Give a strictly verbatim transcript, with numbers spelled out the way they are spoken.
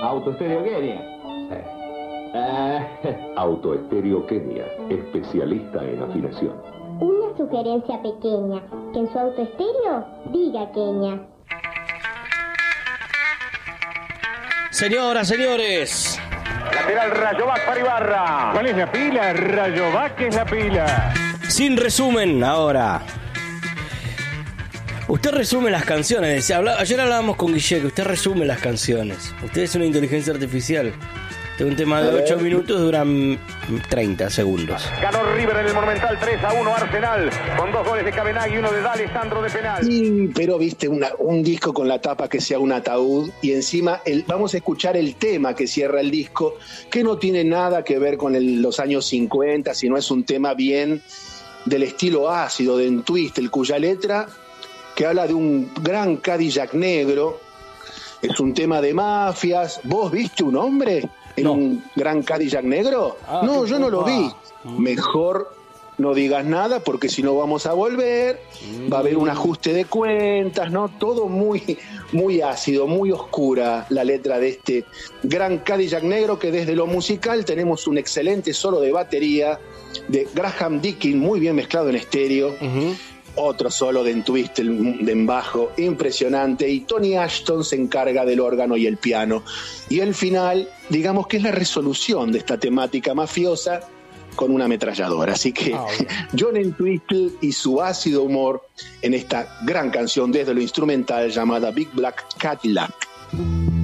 Autoestéreo Kenia. Eh. Eh. Autoestéreo Kenia, especialista en afinación. Una sugerencia pequeña, que en su autoestéreo diga Kenia. Señoras, señores. Lateral Rayovac para Ibarra. ¿Cuál es la pila? Rayovac es la pila. Sin resumen, ahora. Usted resume las canciones. Ayer hablábamos con Guille que usted resume las canciones. Usted es una inteligencia artificial. De un tema de ocho minutos duran treinta segundos. Ganó River en el Monumental tres a uno Arsenal, con dos goles de Cabenagui y uno de D'Alessandro de penal. Sí, pero viste, una, un disco con la tapa que sea un ataúd y encima el, vamos a escuchar el tema que cierra el disco, que no tiene nada que ver con el, los años cincuenta, sino es un tema bien del estilo ácido de Entwistle, cuya letra, que habla de un gran Cadillac negro, es un tema de mafias. ¿Vos viste un hombre en no. un gran Cadillac negro? Ah, no, yo no lo vi. Mm. Mejor no digas nada porque si no vamos a volver, mm. va a haber un ajuste de cuentas, ¿no? Todo muy, muy ácido, muy oscura la letra de este gran Cadillac negro, que desde lo musical tenemos un excelente solo de batería de Graham Dickin, muy bien mezclado en estéreo. Uh-huh. Otro solo de Entwistle, de en bajo, impresionante, y Tony Ashton se encarga del órgano y el piano. Y el final, digamos que es la resolución de esta temática mafiosa con una ametralladora. Así que oh, John Entwistle y su ácido humor en esta gran canción desde lo instrumental llamada Big Black Cadillac.